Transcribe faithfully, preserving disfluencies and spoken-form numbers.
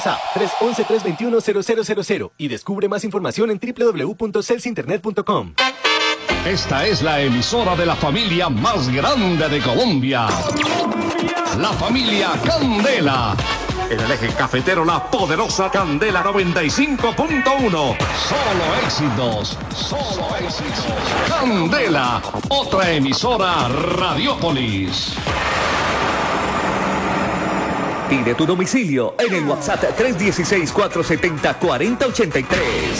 tres once, tres veintiuno, cero cero cero cero y descubre más información en doble u doble u doble u punto celsinternet punto com. Esta es la emisora de la familia más grande de Colombia. La familia Candela. En el eje cafetero, la poderosa Candela noventa y cinco punto uno. Solo éxitos, solo éxitos. Candela, otra emisora Radiópolis. Pide tu domicilio en el WhatsApp tres uno seis, cuatro siete cero, cuatro cero ocho tres.